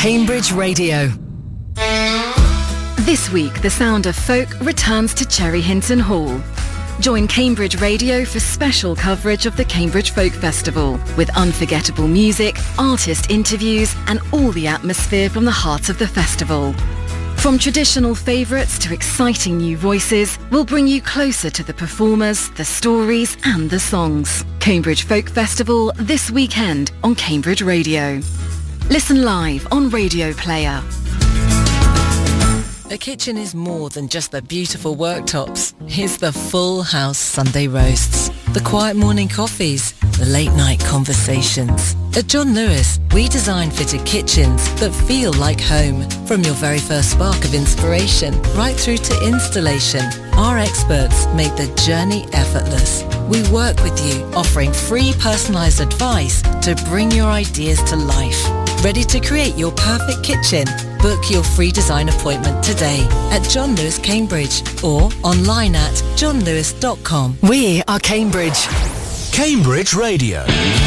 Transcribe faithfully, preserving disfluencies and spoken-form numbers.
Cambridge Radio. This week, The Sound of Folk returns to Cherry Hinton Hall. Join Cambridge Radio for special coverage of the Cambridge Folk Festival, with unforgettable music, artist interviews, and all the atmosphere from the heart of the festival. From traditional favourites to exciting new voices, we'll bring you closer to the performers, the stories, and the songs. Cambridge Folk Festival this weekend on Cambridge Radio. Listen live on Radio Player. A kitchen is more than just the beautiful worktops. Here's the full house Sunday roasts, the quiet morning coffees, the late night conversations. At John Lewis, we design fitted kitchens that feel like home. From your very first spark of inspiration, right through to installation, our experts make the journey effortless. We work with you, offering free personalised advice to bring your ideas to life. Ready to create your perfect kitchen? Book your free design appointment today at John Lewis Cambridge or online at john lewis dot com. We are Cambridge. Cambridge Radio.